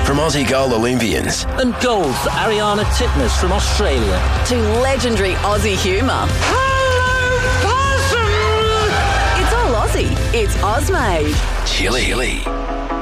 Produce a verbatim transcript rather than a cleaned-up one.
from Aussie goal Olympians. And gold for Ariana Titmus from Australia. To legendary Aussie humour. Hello, possum! It's all Aussie. It's Ozmade. Chili. Chili.